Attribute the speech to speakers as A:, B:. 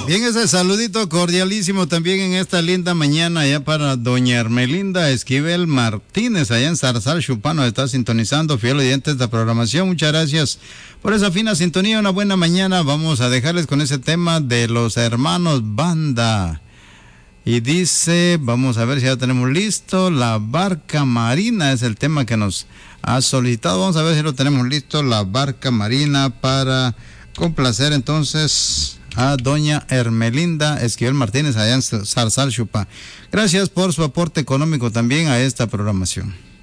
A: Bien, ese saludito cordialísimo también en esta linda mañana allá para doña Hermelinda Esquivel Martínez, allá en Zarzal, Chupano, está sintonizando, fiel oyente de esta programación. Muchas gracias por esa fina sintonía, una buena mañana. Vamos a dejarles con ese tema de los hermanos Banda. Y dice, vamos a ver si ya tenemos listo, La Barca Marina es el tema que nos ha solicitado. Vamos a ver si lo tenemos listo, La Barca Marina, para complacer entonces a doña Hermelinda Esquivel Martínez allá en Zarzal, Chupá. Gracias por su aporte económico también a esta programación.